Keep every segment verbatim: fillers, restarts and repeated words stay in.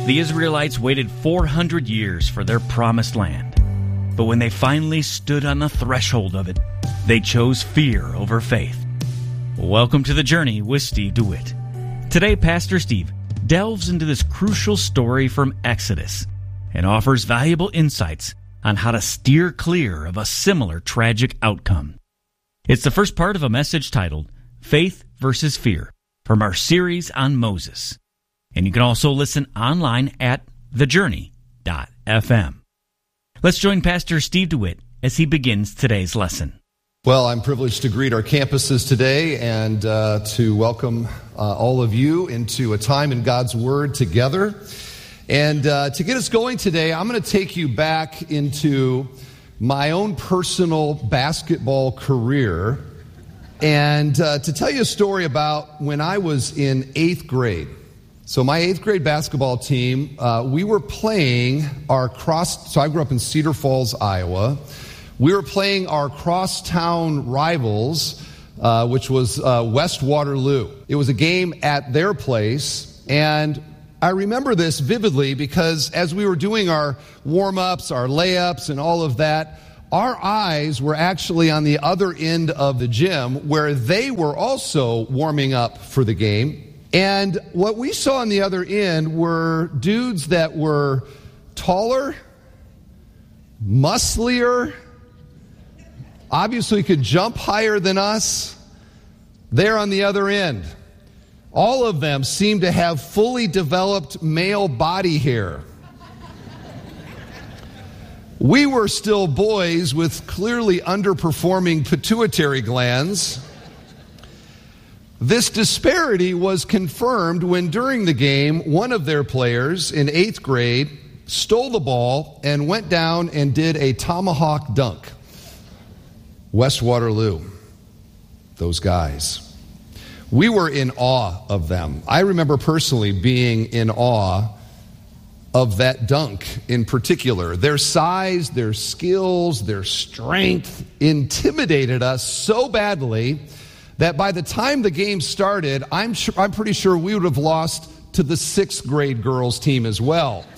The Israelites waited four hundred years for their promised land. But when they finally stood on the threshold of it, they chose fear over faith. Welcome to The Journey with Steve DeWitt. Today, Pastor Steve delves into this crucial story from Exodus and offers valuable insights on how to steer clear of a similar tragic outcome. It's the first part of a message titled Faith versus Fear from our series on Moses. And you can also listen online at the journey dot f m. Let's join Pastor Steve DeWitt as he begins today's lesson. Well, I'm privileged to greet our campuses today and uh, to welcome uh, all of you into a time in God's Word together. And uh, to get us going today, I'm going to take you back into my own personal basketball career and uh, to tell you a story about when I was in eighth grade. So my eighth grade basketball team, uh, we were playing our cross, so I grew up in Cedar Falls, Iowa. We were playing our crosstown rivals, uh, which was uh, West Waterloo. It was a game at their place, and I remember this vividly because as we were doing our warm-ups, our layups, and all of that, our eyes were actually on the other end of the gym where they were also warming up for the game. And what we saw on the other end were dudes that were taller, musclier, obviously could jump higher than us. They're on the other end. All of them seemed to have fully developed male body hair. We were still boys with clearly underperforming pituitary glands. This disparity was confirmed when during the game, one of their players in eighth grade stole the ball and went down and did a tomahawk dunk. West Waterloo, those guys. We were in awe of them. I remember personally being in awe of that dunk in particular. Their size, their skills, their strength intimidated us so badly that by the time the game started, I'm sure, I'm pretty sure we would have lost to the sixth grade girls team as well.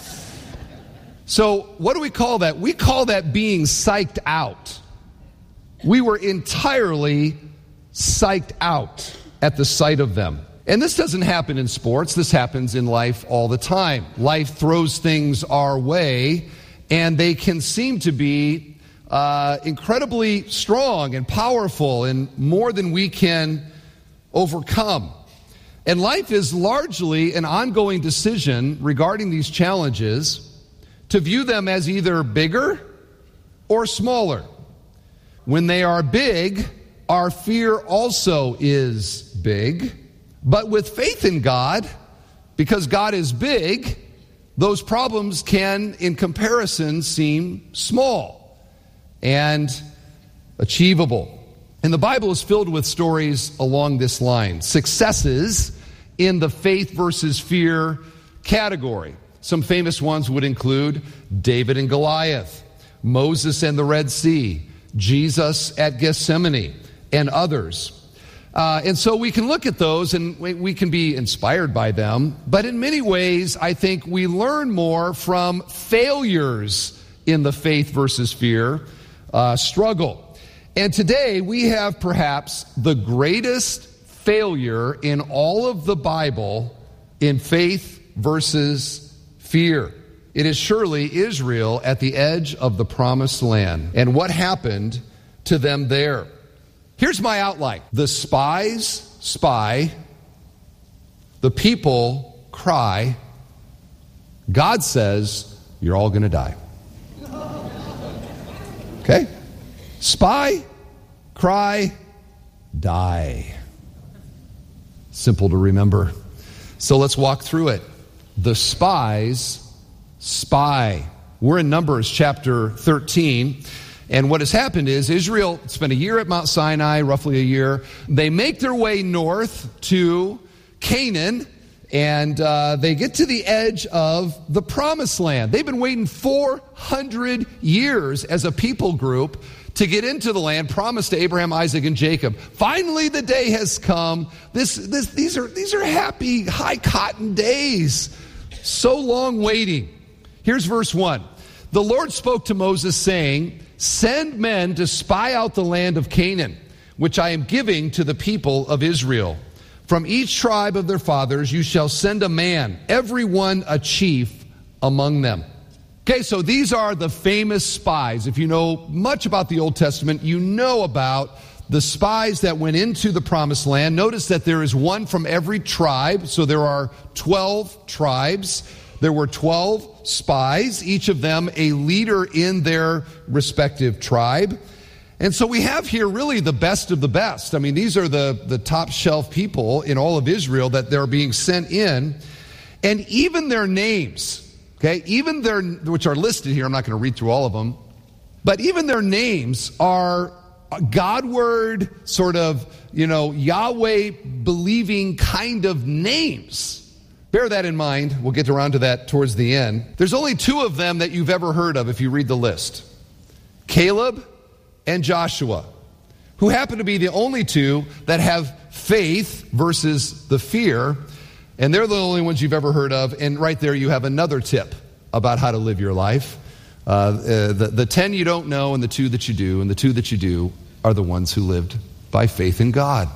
So what do we call that? We call that being psyched out. We were entirely psyched out at the sight of them. And this doesn't happen in sports. This happens in life all the time. Life throws things our way, and they can seem to be uh, incredibly strong and powerful and more than we can overcome. And life is largely an ongoing decision regarding these challenges to view them as either bigger or smaller. When they are big, our fear also is big. But with faith in God, because God is big, those problems can, in comparison, seem small and achievable. And the Bible is filled with stories along this line. Successes in the faith versus fear category. Some famous ones would include David and Goliath, Moses and the Red Sea, Jesus at Gethsemane, and others. Uh, and so we can look at those and we, we can be inspired by them. But in many ways, I think we learn more from failures in the faith versus fear uh, struggle. And today we have perhaps the greatest failure in all of the Bible in faith versus fear. It is surely Israel at the edge of the promised land and what happened to them there. Here's my outline. The spies spy. The people cry. God says, you're all going to die. Okay? Spy, cry, die. Simple to remember. So let's walk through it. The spies spy. We're in Numbers chapter thirteen. And what has happened is Israel spent a year at Mount Sinai, roughly a year. They make their way north to Canaan, and uh, they get to the edge of the promised land. They've been waiting four hundred years as a people group to get into the land promised to Abraham, Isaac, and Jacob. Finally, the day has come. This, this, these are, these are happy, high cotton days. so long waiting. Here's verse one. The Lord spoke to Moses, saying, send men to spy out the land of Canaan, which I am giving to the people of Israel. From each tribe of their fathers you shall send a man, every one a chief among them. Okay, so these are the famous spies. If you know much about the Old Testament, you know about the spies that went into the Promised Land. Notice that there is one from every tribe, so there are twelve tribes. There were twelve spies, each of them a leader in their respective tribe. And so we have here really the best of the best. I mean, these are the, the top shelf people in all of Israel that they're being sent in. And even their names, okay, even their, which are listed here, I'm not going to read through all of them, but even their names are Godward, sort of, you know, Yahweh-believing kind of names. Bear that in mind. We'll get around to that towards the end. There's only two of them that you've ever heard of if you read the list. Caleb and Joshua, who happen to be the only two that have faith versus the fear, and they're the only ones you've ever heard of. And right there you have another tip about how to live your life. Uh, uh, the, the ten you don't know and the two that you do, and the two that you do are the ones who lived by faith in God.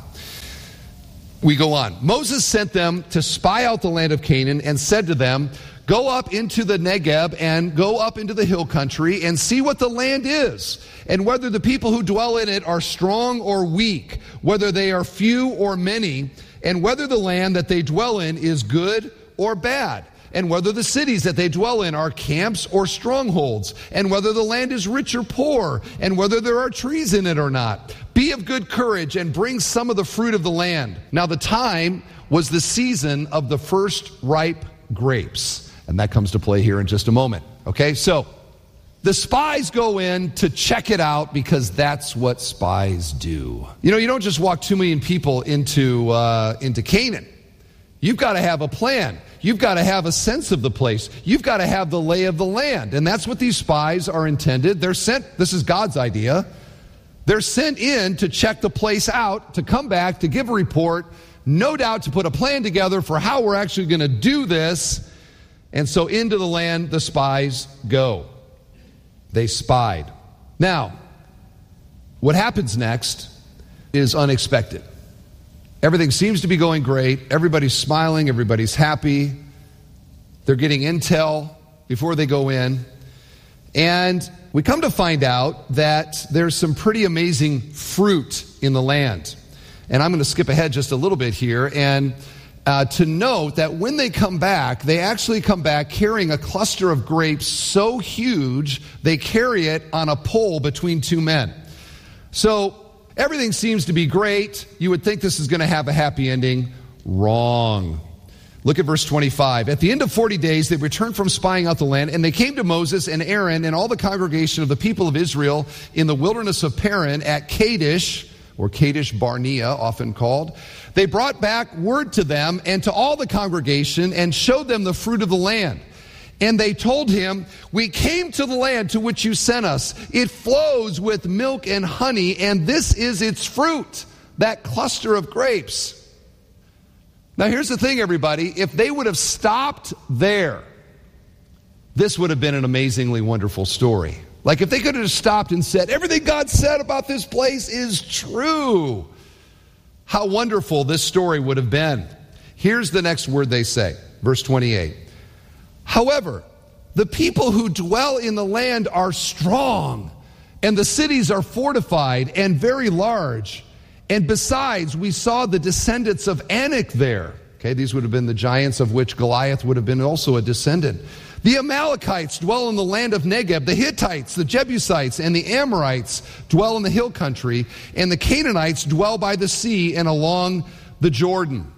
We go on. Moses sent them to spy out the land of Canaan and said to them, go up into the Negeb and go up into the hill country and see what the land is, and whether the people who dwell in it are strong or weak, whether they are few or many, and whether the land that they dwell in is good or bad, and whether the cities that they dwell in are camps or strongholds, and whether the land is rich or poor, and whether there are trees in it or not. Be of good courage and bring some of the fruit of the land. Now the time was the season of the first ripe grapes. And that comes to play here in just a moment. Okay, so the spies go in to check it out because that's what spies do. You know, you don't just walk two million people into uh, into Canaan. You've got to have a plan. You've got to have a sense of the place. You've got to have the lay of the land. And that's what these spies are intended. They're sent, this is God's idea. They're sent in to check the place out, to come back, to give a report, no doubt to put a plan together for how we're actually going to do this. And so into the land the spies go. They spied. Now, what happens next is unexpected. Everything seems to be going great. Everybody's smiling. Everybody's happy. They're getting intel before they go in. And we come to find out that there's some pretty amazing fruit in the land. And I'm going to skip ahead just a little bit here and uh, to note that when they come back, they actually come back carrying a cluster of grapes so huge, they carry it on a pole between two men. So everything seems to be great. You would think this is going to have a happy ending. Wrong. Look at verse twenty-five. At the end of forty days, they returned from spying out the land, and they came to Moses and Aaron and all the congregation of the people of Israel in the wilderness of Paran at Kadesh, or Kadesh Barnea, often called. They brought back word to them and to all the congregation and showed them the fruit of the land. And they told him, we came to the land to which you sent us. It flows with milk and honey, and this is its fruit, that cluster of grapes. Now here's the thing, everybody. If they would have stopped there, this would have been an amazingly wonderful story. Like if they could have stopped and said, everything God said about this place is true. How wonderful this story would have been. Here's the next word they say, verse twenty-eight. However, the people who dwell in the land are strong, and the cities are fortified and very large. And besides, we saw the descendants of Anak there. Okay, these would have been the giants of which Goliath would have been also a descendant. The Amalekites dwell in the land of Negeb. The Hittites, the Jebusites, and the Amorites dwell in the hill country. And the Canaanites dwell by the sea and along the Jordan.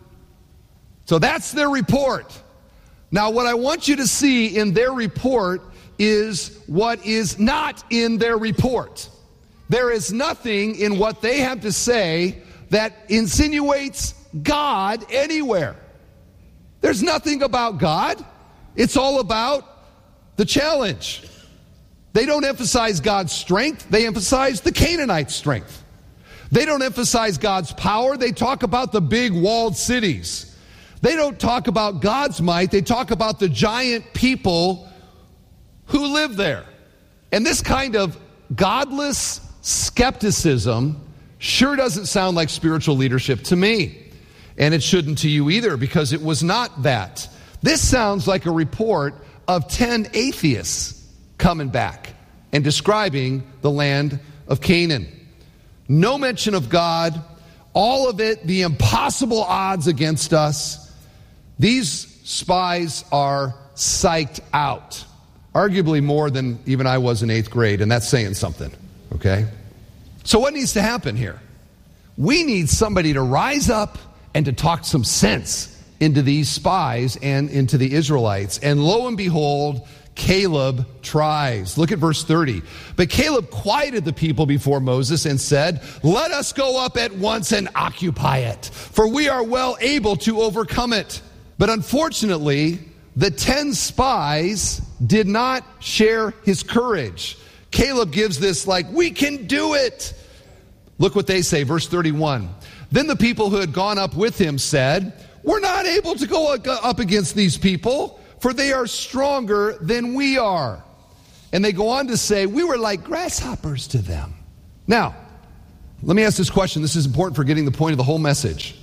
So that's their report. Now, what I want you to see in their report is what is not in their report. There is nothing in what they have to say that insinuates God anywhere. There's nothing about God. It's all about the challenge. They don't emphasize God's strength. They emphasize the Canaanite strength. They don't emphasize God's power. They talk about the big walled cities. They don't talk about God's might. They talk about the giant people who live there. And this kind of godless skepticism sure doesn't sound like spiritual leadership to me. And it shouldn't to you either, because it was not that. This sounds like a report of ten atheists coming back and describing the land of Canaan. No mention of God. All of it, the impossible odds against us. These spies are psyched out. Arguably more than even I was in eighth grade, and that's saying something, okay? So what needs to happen here? We need somebody to rise up and to talk some sense into these spies and into the Israelites. And lo and behold, Caleb tries. Look at verse thirty. But Caleb quieted the people before Moses and said, "Let us go up at once and occupy it, for we are well able to overcome it." But unfortunately, the ten spies did not share his courage. Caleb gives this like, "We can do it." Look what they say, verse thirty-one. Then the people who had gone up with him said, "We're not able to go up against these people, for they are stronger than we are." And they go on to say, "We were like grasshoppers to them." Now, let me ask this question. This is important for getting the point of the whole message.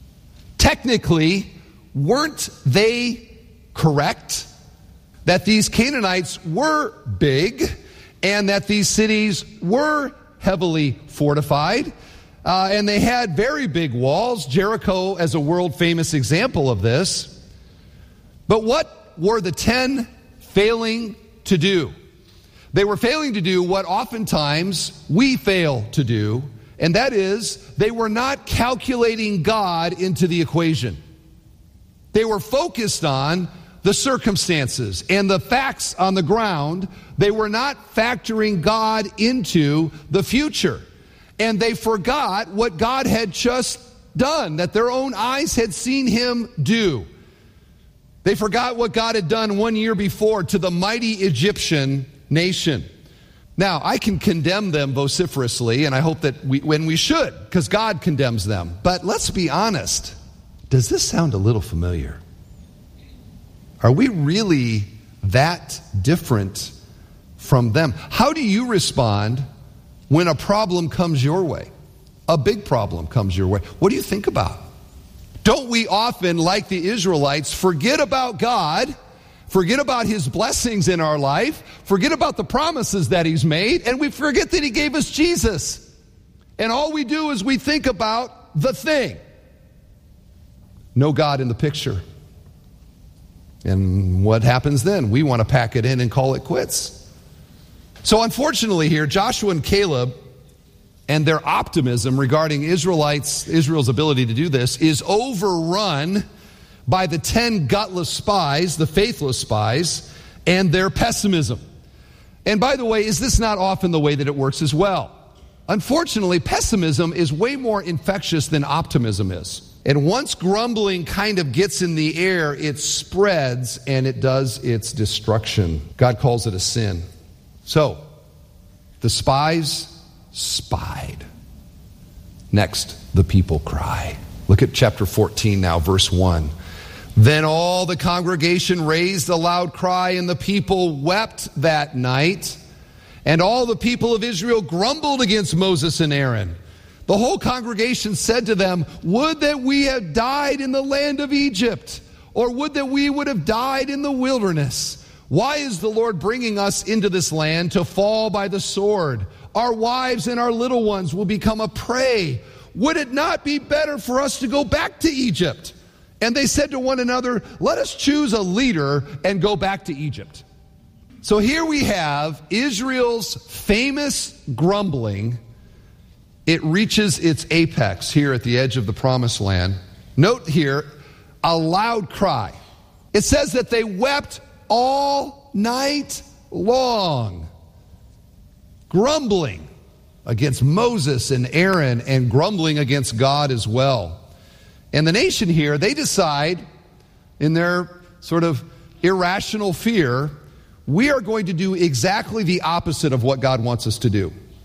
Technically, weren't they correct that these Canaanites were big and that these cities were heavily fortified? Uh, and they had very big walls. Jericho as a world-famous example of this. But what were the ten failing to do? They were failing to do what oftentimes we fail to do, and that is they were not calculating God into the equation. They were focused on the circumstances and the facts on the ground. They were not factoring God into the future. And they forgot what God had just done, that their own eyes had seen him do. They forgot what God had done one year before to the mighty Egyptian nation. Now, I can condemn them vociferously, and I hope that we, when we should, because God condemns them. But let's be honest. Does this sound a little familiar? Are we really that different from them? How do you respond when a problem comes your way? A big problem comes your way. What do you think about? Don't we often, like the Israelites, forget about God, forget about his blessings in our life, forget about the promises that he's made, and we forget that he gave us Jesus. And all we do is we think about the thing. No God in the picture. And what happens then? We want to pack it in and call it quits. So unfortunately here, Joshua and Caleb and their optimism regarding Israelites, Israel's ability to do this is overrun by the ten gutless spies, the faithless spies, and their pessimism. And by the way, is this not often the way that it works as well? Unfortunately, pessimism is way more infectious than optimism is. And once grumbling kind of gets in the air, it spreads and it does its destruction. God calls it a sin. So, the spies spied. Next, the people cry. Look at chapter fourteen now, verse one. Then all the congregation raised a loud cry, and the people wept that night. And all the people of Israel grumbled against Moses and Aaron. The whole congregation said to them, "Would that we had died in the land of Egypt, or would that we would have died in the wilderness. Why is the Lord bringing us into this land to fall by the sword? Our wives and our little ones will become a prey. Would it not be better for us to go back to Egypt?" And they said to one another, "Let us choose a leader and go back to Egypt." So here we have Israel's famous grumbling. It reaches its apex here at the edge of the promised land. Note here, a loud cry. It says that they wept all night long, grumbling against Moses and Aaron and grumbling against God as well. And the nation here, they decide in their sort of irrational fear, we are going to do exactly the opposite of what God wants us to do.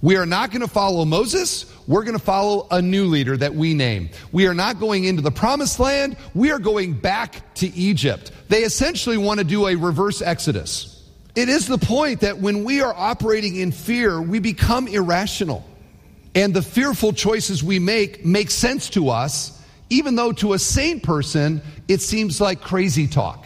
We are not going to follow Moses. We're going to follow a new leader that we name. We are not going into the promised land. We are going back to Egypt. They essentially want to do a reverse exodus. It is the point that when we are operating in fear, we become irrational. And the fearful choices we make make sense to us, even though to a sane person, it seems like crazy talk.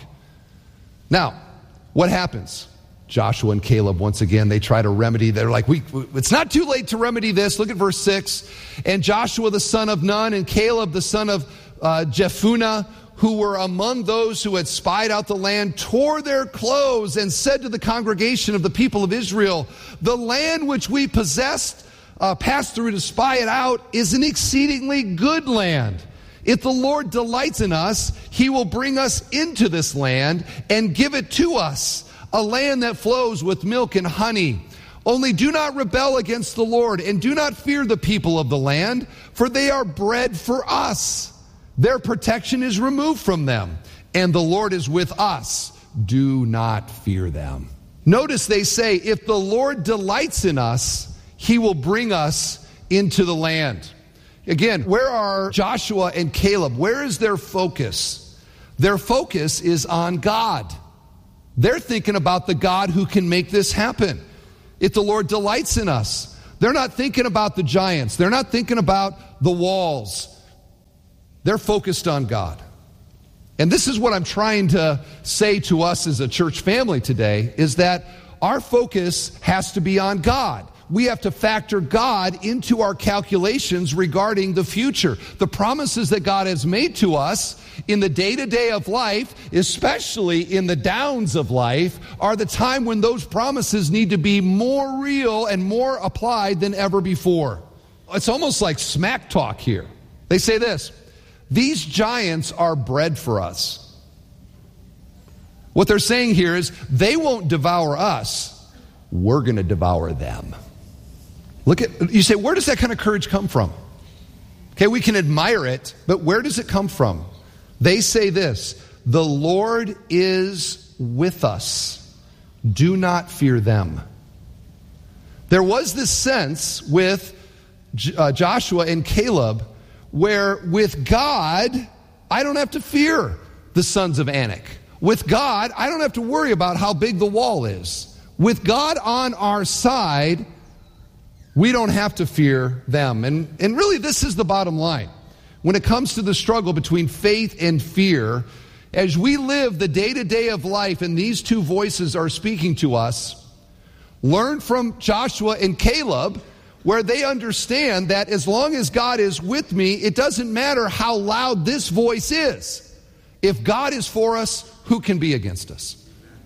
Now, what happens? Joshua and Caleb, once again, they try to remedy. They're like, we, it's not too late to remedy this. Look at verse six. And Joshua the son of Nun and Caleb the son of uh, Jephunneh, who were among those who had spied out the land, tore their clothes and said to the congregation of the people of Israel, the land which we possessed, uh, passed through to spy it out, is an exceedingly good land. If the Lord delights in us, he will bring us into this land and give it to us, a land that flows with milk and honey. Only do not rebel against the Lord, and do not fear the people of the land, for they are bread for us. Their protection is removed from them, and the Lord is with us. Do not fear them. Notice they say, if the Lord delights in us, he will bring us into the land. Again, where are Joshua and Caleb? Where is their focus? Their focus is on God. They're thinking about the God who can make this happen. If the Lord delights in us. They're not thinking about the giants. They're not thinking about the walls. They're focused on God. And this is what I'm trying to say to us as a church family today, is that our focus has to be on God. We have to factor God into our calculations regarding the future. The promises that God has made to us in the day-to-day of life, especially in the downs of life, are the time when those promises need to be more real and more applied than ever before. It's almost like smack talk here. They say this, these giants are bread for us. What they're saying here is they won't devour us. We're going to devour them. Look at, you say, where does that kind of courage come from? Okay, we can admire it, but where does it come from? They say this, the Lord is with us. Do not fear them. There was this sense with uh, Joshua and Caleb where with God, I don't have to fear the sons of Anak. With God, I don't have to worry about how big the wall is. With God on our side, we don't have to fear them. And, and really, this is the bottom line. When it comes to the struggle between faith and fear, as we live the day-to-day of life and these two voices are speaking to us, learn from Joshua and Caleb, where they understand that as long as God is with me, it doesn't matter how loud this voice is. If God is for us, who can be against us?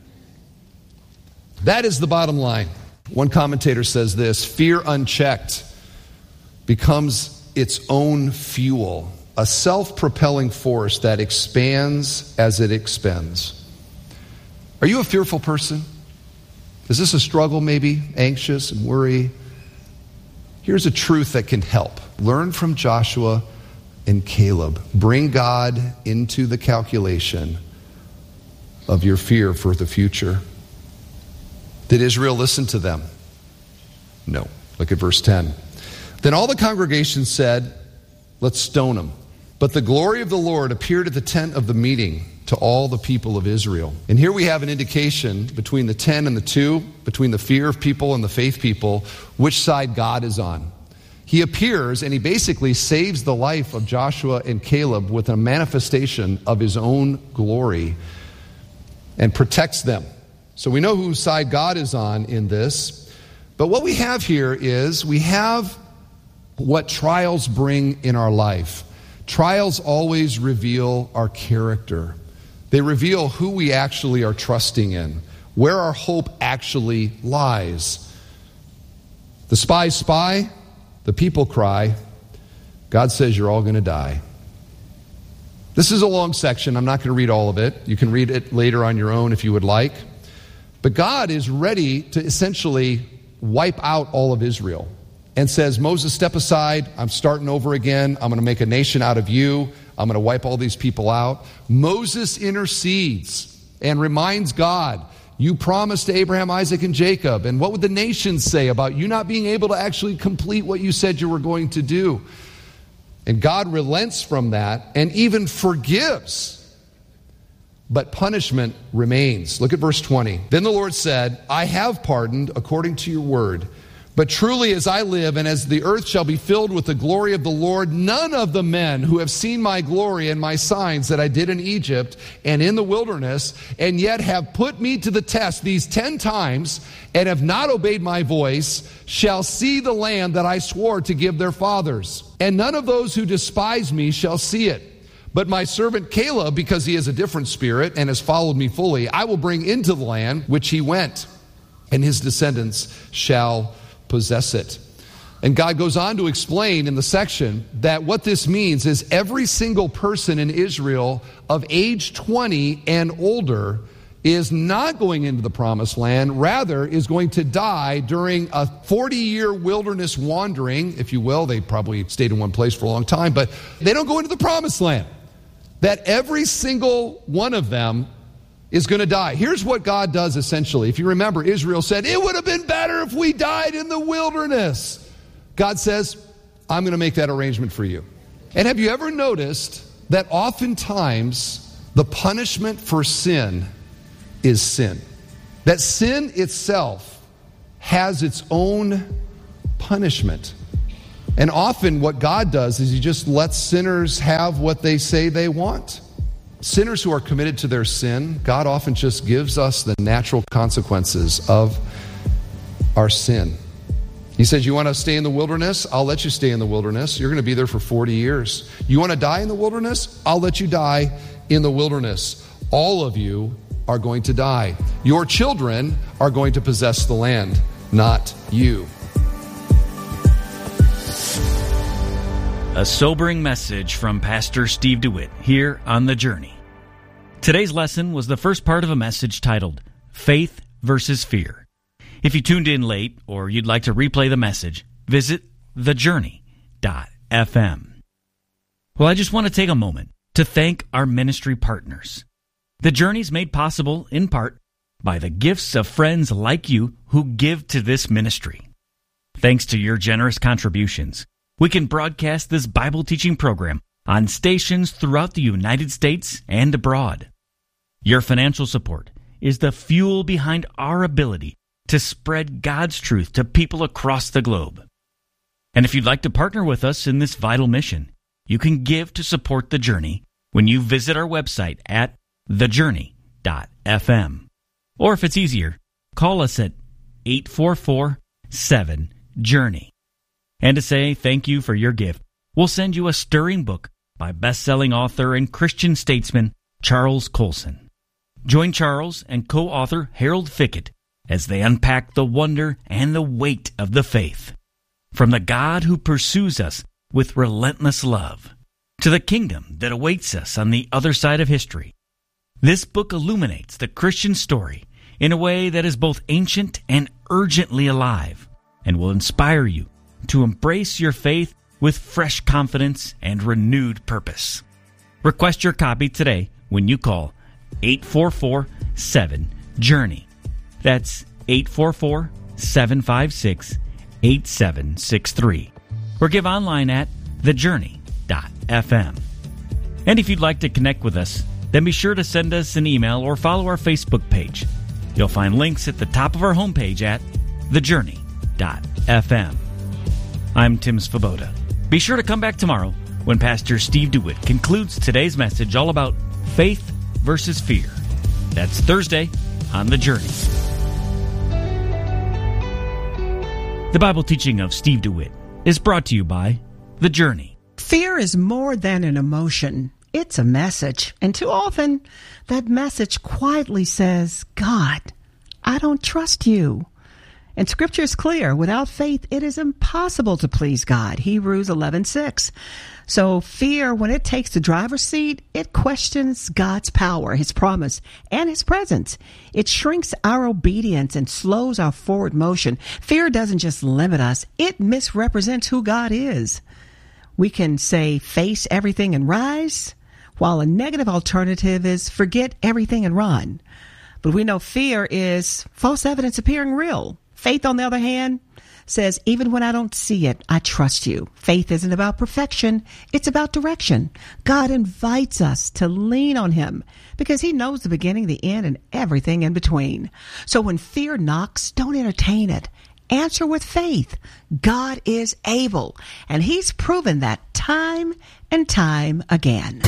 That is the bottom line. One commentator says this, fear unchecked becomes its own fuel, a self-propelling force that expands as it expends. Are you a fearful person? Is this a struggle maybe? Anxious and worry? Here's a truth that can help. Learn from Joshua and Caleb. Bring God into the calculation of your fear for the future. Did Israel listen to them? No. Look at verse ten. Then all the congregation said, let's stone him. But the glory of the Lord appeared at the tent of the meeting to all the people of Israel. And here we have an indication between the ten and the two, between the fear of people and the faith people, which side God is on. He appears and he basically saves the life of Joshua and Caleb with a manifestation of his own glory and protects them. So we know whose side God is on in this. But what we have here is we have what trials bring in our life. Trials always reveal our character. They reveal who we actually are trusting in, where our hope actually lies. The spies spy, the people cry. God says you're all going to die. This is a long section. I'm not going to read all of it. You can read it later on your own if you would like. But God is ready to essentially wipe out all of Israel and says, Moses, step aside. I'm starting over again. I'm going to make a nation out of you. I'm going to wipe all these people out. Moses intercedes and reminds God, You promised to Abraham, Isaac, and Jacob. And what would the nations say about you not being able to actually complete what you said you were going to do? And God relents from that and even forgives. But punishment remains. Look at verse twenty. Then the Lord said, I have pardoned according to your word. But truly as I live and as the earth shall be filled with the glory of the Lord, none of the men who have seen my glory and my signs that I did in Egypt and in the wilderness, and yet have put me to the test these ten times and have not obeyed my voice, shall see the land that I swore to give their fathers. And none of those who despise me shall see it. But my servant Caleb, because he has a different spirit and has followed me fully, I will bring into the land which he went, and his descendants shall possess it. And God goes on to explain in the section that what this means is every single person in Israel of age twenty and older is not going into the promised land, rather is going to die during a forty-year wilderness wandering, if you will. They probably stayed in one place for a long time, but they don't go into the promised land. That every single one of them is going to die. Here's what God does essentially. If you remember, Israel said, it would have been better if we died in the wilderness. God says, I'm going to make that arrangement for you. And have you ever noticed that oftentimes the punishment for sin is sin? That sin itself has its own punishment. And often what God does is he just lets sinners have what they say they want. Sinners who are committed to their sin, God often just gives us the natural consequences of our sin. He says, you want to stay in the wilderness? I'll let you stay in the wilderness. You're going to be there for forty years. You want to die in the wilderness? I'll let you die in the wilderness. All of you are going to die. Your children are going to possess the land, not you. A sobering message from Pastor Steve DeWitt here on The Journey. Today's lesson was the first part of a message titled, Faith versus Fear. If you tuned in late or you'd like to replay the message, visit the journey dot f m. Well, I just want to take a moment to thank our ministry partners. The Journey is made possible in part by the gifts of friends like you who give to this ministry. Thanks to your generous contributions, we can broadcast this Bible teaching program on stations throughout the United States and abroad. Your financial support is the fuel behind our ability to spread God's truth to people across the globe. And if you'd like to partner with us in this vital mission, you can give to support The Journey when you visit our website at the journey dot f m. Or if it's easier, call us at eight four four, seven, journey. And to say thank you for your gift, we'll send you a stirring book by best-selling author and Christian statesman Charles Colson. Join Charles and co-author Harold Fickett as they unpack the wonder and the weight of the faith. From the God who pursues us with relentless love to the kingdom that awaits us on the other side of history. This book illuminates the Christian story in a way that is both ancient and urgently alive and will inspire you to embrace your faith with fresh confidence and renewed purpose. Request your copy today when you call eight four four, seven, journey. That's eight four four, seven five six, eight seven six three. Or give online at the journey dot f m. And if you'd like to connect with us, then be sure to send us an email or follow our Facebook page. You'll find links at the top of our homepage at the journey dot f m. I'm Tim Svoboda. Be sure to come back tomorrow when Pastor Steve DeWitt concludes today's message all about faith versus fear. That's Thursday on The Journey. The Bible teaching of Steve DeWitt is brought to you by The Journey. Fear is more than an emotion. It's a message. And too often, that message quietly says, God, I don't trust you. And Scripture is clear. Without faith, it is impossible to please God. Hebrews eleven six. So fear, when it takes the driver's seat, it questions God's power, His promise, and His presence. It shrinks our obedience and slows our forward motion. Fear doesn't just limit us. It misrepresents who God is. We can say, face everything and rise, while a negative alternative is forget everything and run. But we know fear is false evidence appearing real. Faith, on the other hand, says, even when I don't see it, I trust you. Faith isn't about perfection. It's about direction. God invites us to lean on him because he knows the beginning, the end, and everything in between. So when fear knocks, don't entertain it. Answer with faith. God is able, and he's proven that time and time again.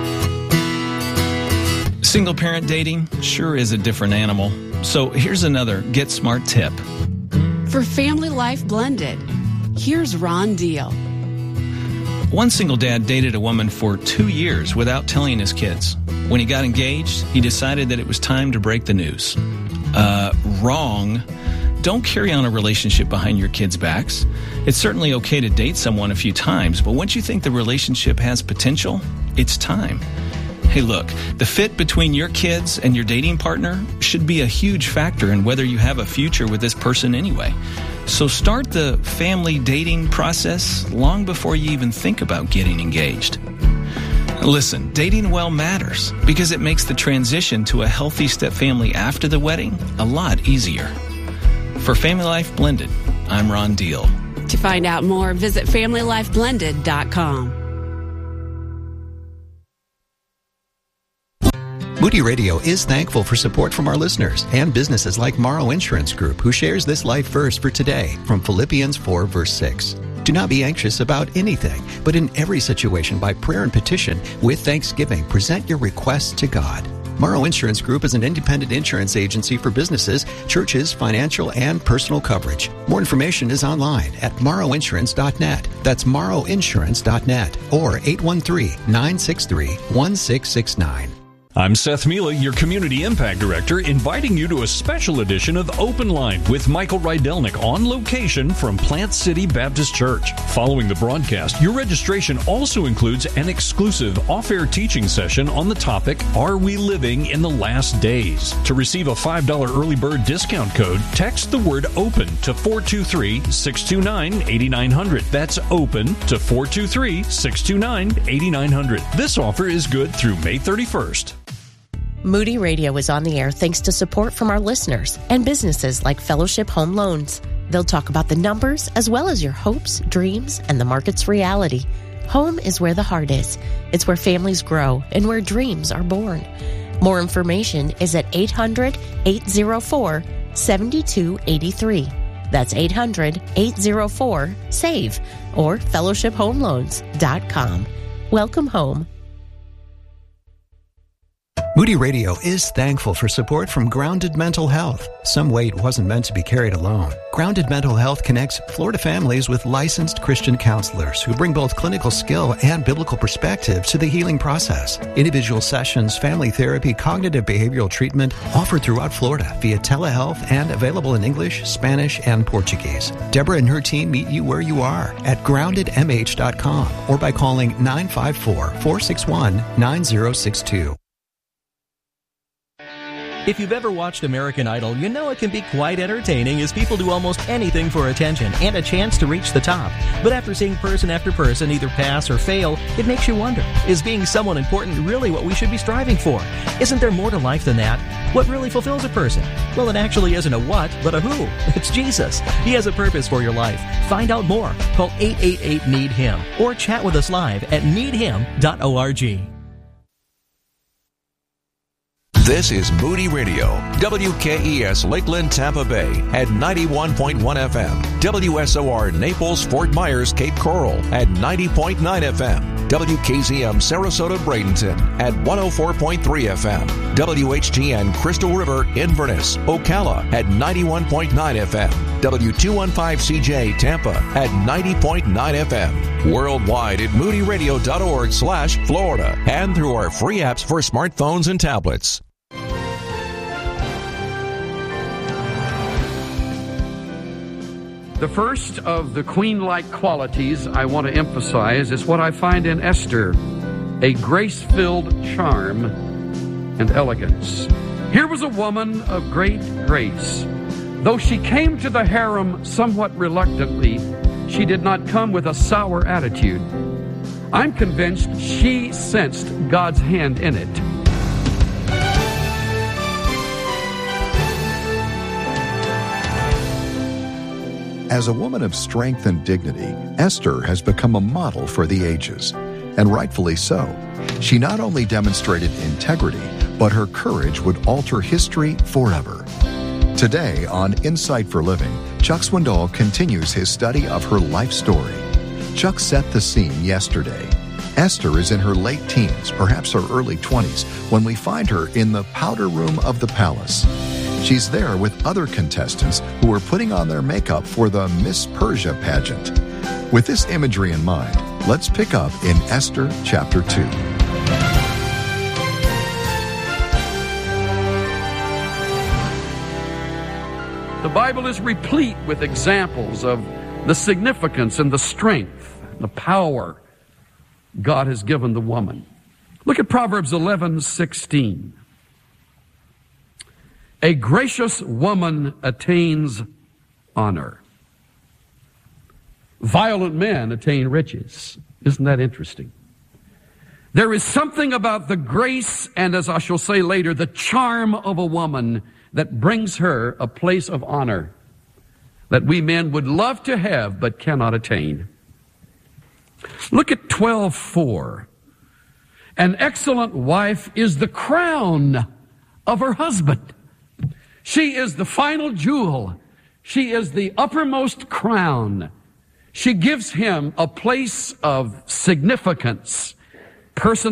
Single parent dating sure is a different animal. So here's another Get Smart tip. For Family Life Blended, here's Ron Deal. One single dad dated a woman for two years without telling his kids. When he got engaged, he decided that it was time to break the news. Uh, wrong. Don't carry on a relationship behind your kids' backs. It's certainly okay to date someone a few times, but once you think the relationship has potential, it's time. Hey, look, the fit between your kids and your dating partner should be a huge factor in whether you have a future with this person anyway. So start the family dating process long before you even think about getting engaged. Listen, dating well matters because it makes the transition to a healthy step family after the wedding a lot easier. For Family Life Blended, I'm Ron Deal. To find out more, visit family life blended dot com. Moody Radio is thankful for support from our listeners and businesses like Morrow Insurance Group, who shares this life verse for today from Philippians four, verse six. Do not be anxious about anything, but in every situation by prayer and petition with thanksgiving, present your requests to God. Morrow Insurance Group is an independent insurance agency for businesses, churches, financial, and personal coverage. More information is online at morrow insurance dot net. That's morrow insurance dot net or eight one three, nine six three, one six six nine. I'm Seth Mila, your Community Impact Director, inviting you to a special edition of Open Line with Michael Rydelnik on location from Plant City Baptist Church. Following the broadcast, your registration also includes an exclusive off-air teaching session on the topic, Are We Living in the Last Days? To receive a five dollars early bird discount code, text the word OPEN to four two three, six two nine, eight nine zero zero. That's OPEN to four two three, six two nine, eight nine zero zero. This offer is good through May thirty-first. Moody Radio is on the air thanks to support from our listeners and businesses like Fellowship Home Loans. They'll talk about the numbers as well as your hopes, dreams, and the market's reality. Home is where the heart is. It's where families grow and where dreams are born. More information is at eight hundred, eight oh four, seven two eight three. That's eight hundred, eight oh four, SAVE or fellowship home loans dot com. Welcome home. Moody Radio is thankful for support from Grounded Mental Health. Some weight wasn't meant to be carried alone. Grounded Mental Health connects Florida families with licensed Christian counselors who bring both clinical skill and biblical perspective to the healing process. Individual sessions, family therapy, cognitive behavioral treatment offered throughout Florida via telehealth and available in English, Spanish, and Portuguese. Deborah and her team meet you where you are at grounded m h dot com or by calling nine five four, four six one, nine zero six two. If you've ever watched American Idol, you know it can be quite entertaining as people do almost anything for attention and a chance to reach the top. But after seeing person after person either pass or fail, it makes you wonder, is being someone important really what we should be striving for? Isn't there more to life than that? What really fulfills a person? Well, it actually isn't a what, but a who. It's Jesus. He has a purpose for your life. Find out more. Call eight eight eight, need him or chat with us live at need him dot org. This is Moody Radio, W K E S Lakeland, Tampa Bay at ninety-one point one F M, W S O R Naples, Fort Myers, Cape Coral at ninety point nine F M, W K Z M Sarasota, Bradenton at one oh four point three F M, W H G N Crystal River, Inverness, Ocala at ninety-one point nine F M, W two fifteen C J Tampa at ninety point nine F M, worldwide at moody radio dot org slash Florida and through our free apps for smartphones and tablets. The first of the queen-like qualities I want to emphasize is what I find in Esther, a grace-filled charm and elegance. Here was a woman of great grace. Though she came to the harem somewhat reluctantly, she did not come with a sour attitude. I'm convinced she sensed God's hand in it. As a woman of strength and dignity, Esther has become a model for the ages, and rightfully so. She not only demonstrated integrity, but her courage would alter history forever. Today on Insight for Living, Chuck Swindoll continues his study of her life story. Chuck set the scene yesterday. Esther is in her late teens, perhaps her early twenties, when we find her in the powder room of the palace. She's there with other contestants who are putting on their makeup for the Miss Persia pageant. With this imagery in mind, let's pick up in Esther chapter two. The Bible is replete with examples of the significance and the strength, the power God has given the woman. Look at Proverbs eleven sixteen. A gracious woman attains honor. Violent men attain riches. Isn't that interesting? There is something about the grace and, as I shall say later, the charm of a woman that brings her a place of honor that we men would love to have but cannot attain. Look at twelve four. An excellent wife is the crown of her husband. She is the final jewel. She is the uppermost crown. She gives him a place of significance, person.